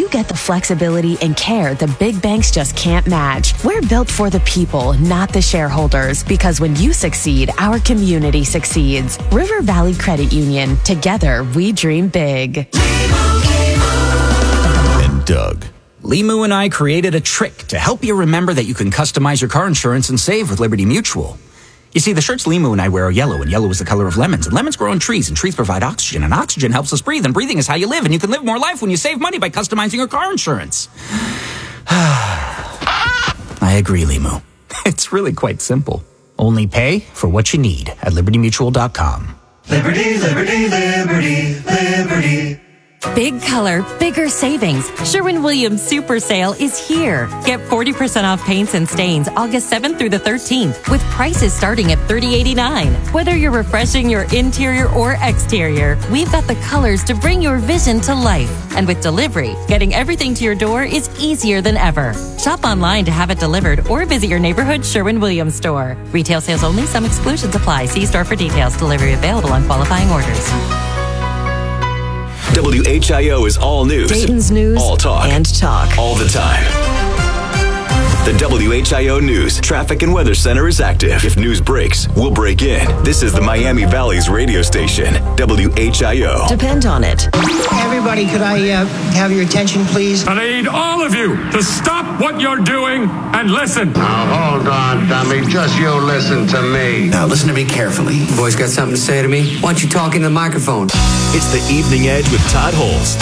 get the flexibility and care the big banks just can't match. We're built for the people, not the shareholders, because when you succeed, our community succeeds. River Valley Credit Union. Together, we dream big. And Doug. Limu and I created a trick to help you remember that you can customize your car insurance and save with Liberty Mutual. You see, the shirts Limu and I wear are yellow, and yellow is the color of lemons, and lemons grow on trees, and trees provide oxygen, and oxygen helps us breathe, and breathing is how you live, and you can live more life when you save money by customizing your car insurance. I agree, Limu. It's really quite simple. Only pay for what you need at libertymutual.com. Liberty, liberty, liberty, liberty. Big color, bigger savings. Sherwin-Williams Super Sale is here. Get 40% off paints and stains August 7th through the 13th with prices starting at $30.89. Whether you're refreshing your interior or exterior, we've got the colors to bring your vision to life. And with delivery, getting everything to your door is easier than ever. Shop online to have it delivered or visit your neighborhood Sherwin-Williams store. Retail sales only. Some exclusions apply. See store for details. Delivery available on qualifying orders. WHIO is all news. Dayton's news all talk. And talk. All the time. The WHIO News Traffic and Weather Center is active. If news breaks, we'll break in. This is the Miami Valley's radio station, WHIO. Depend on it. Everybody, could I have your attention, please? And I need all of you to stop what you're doing and listen. Now, hold on, dummy. Just you listen to me. Now, listen to me carefully. Boys got something to say to me? Why don't you talk in the microphone? It's the Evening Edge with Todd Holes.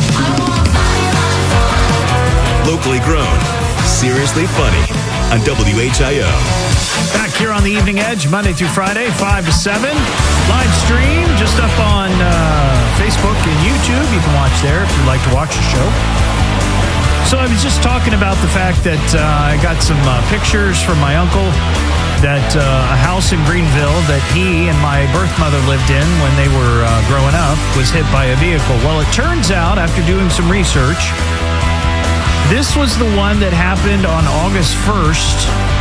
Locally grown, seriously funny on WHIO. Back here on the Evening Edge, Monday through Friday, 5 to 7. Live stream just up on Facebook and YouTube. You can watch there if you'd like to watch the show. So I was just talking about the fact that I got some pictures from my uncle that a house in Greenville that he and my birth mother lived in when they were growing up was hit by a vehicle. Well, it turns out, after doing some research, this was the one that happened on August 1st,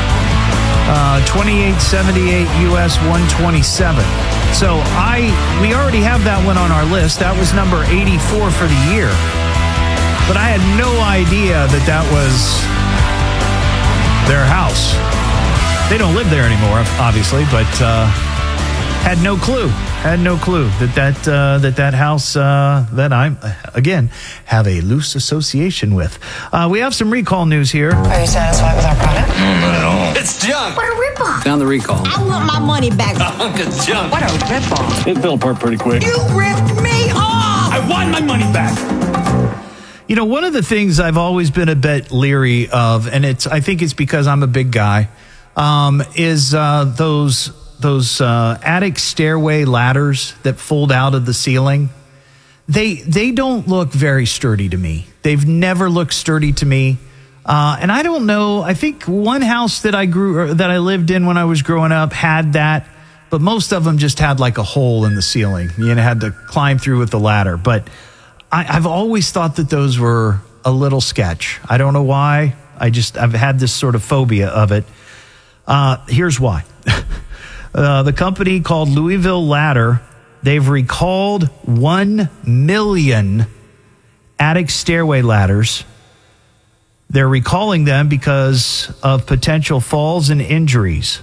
2878 US 127. So we already have that one on our list. That was number 84 for the year. But I had no idea that that was their house. They don't live there anymore, obviously, but had no clue. Had no clue that house that I, again, have a loose association with. We have some recall news here. Are you satisfied with our product? No, not at all. It's junk. What a ripoff. Found the recall. I want my money back. It's junk. What a ripoff. It fell apart pretty quick. You ripped me off. I want my money back. You know, one of the things I've always been a bit leery of, and I think it's because I'm a big guy, is those attic stairway ladders that fold out of the ceiling. They don't look very sturdy to me. They've never looked sturdy to me. And I don't know. I think one house that I lived in when I was growing up had that, but most of them just had like a hole in the ceiling. You had to climb through with the ladder. But I've always thought that those were a little sketch. I don't know why. I've had this sort of phobia of it. Here's why. The company called Louisville Ladder, they've recalled 1 million attic stairway ladders. They're recalling them because of potential falls and injuries.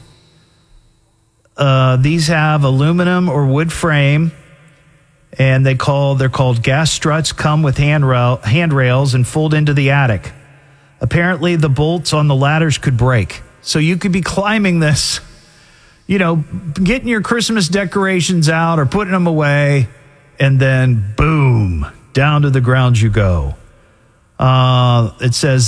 These have aluminum or wood frame, and they're called gas struts, come with handrails and fold into the attic. Apparently, the bolts on the ladders could break. So you could be climbing this, getting your Christmas decorations out or putting them away, and then boom, down to the ground you go. It says,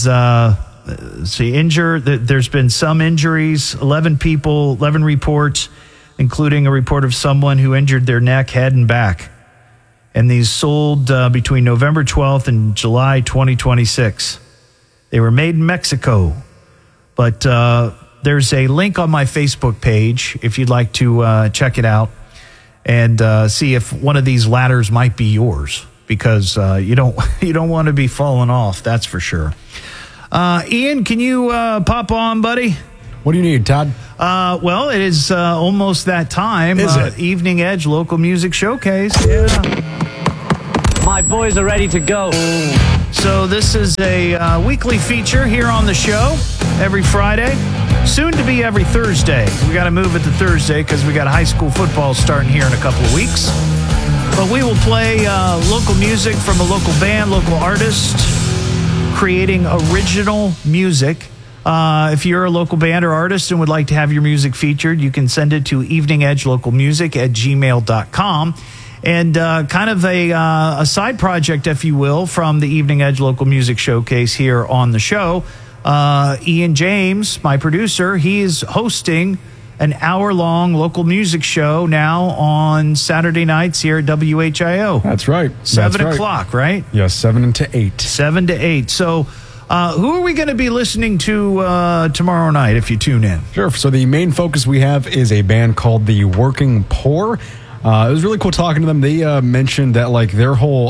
there's been some injuries, 11 people, 11 reports, including a report of someone who injured their neck, head, and back. And these sold between November 12th and July 2026. They were made in Mexico. But there's a link on my Facebook page if you'd like to check it out and see if one of these ladders might be yours, because you don't want to be falling off, that's for sure. Ian, can you pop on, buddy? What do you need, Todd? Well, it is almost that time. Is it? Evening Edge Local Music Showcase. Yeah. My boys are ready to go. So So this is a weekly feature here on the show every Friday. Soon to be every Thursday. We got to move it to Thursday because we got high school football starting here in a couple of weeks. But we will play local music from a local band, local artist, creating original music. If you're a local band or artist and would like to have your music featured, you can send it to eveningedgelocalmusic@gmail.com. And kind of a side project, if you will, from the Evening Edge Local Music Showcase here on the show. Ian James, my producer, he is hosting an hour-long local music show now on Saturday nights here at WHIO. That's right. 7 o'clock, right? Yes, 7 to 8. 7 to 8. So who are we going to be listening to tomorrow night if you tune in? Sure. So the main focus we have is a band called the Working Poor. It was really cool talking to them. They mentioned that like their whole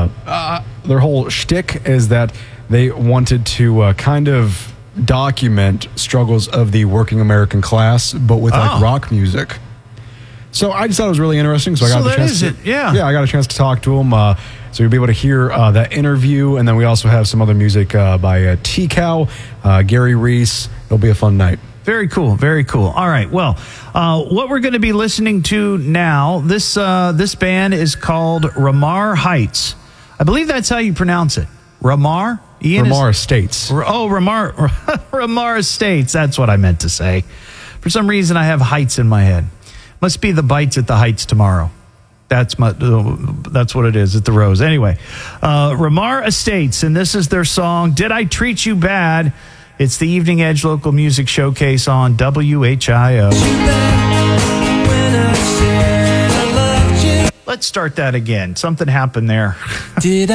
shtick is that they wanted to kind of document struggles of the working American class, but with like rock music. So I just thought it was really interesting. So I got the chance. I got a chance to talk to them. So you'll be able to hear that interview, and then we also have some other music by T-Cow, Gary Reese. It'll be a fun night. Very cool, very cool. All right, well, what we're going to be listening to now, this band is called Ramar Heights. I believe that's how you pronounce it. Ramar? Ramar Estates. Ramar Estates. That's what I meant to say. For some reason, I have Heights in my head. Must be the Bites at the Heights tomorrow. That's what it is at the Rose. Anyway, Ramar Estates, and this is their song, Did I Treat You Bad? It's the Evening Edge Local Music Showcase on WHIO. Let's start that again. Something happened there.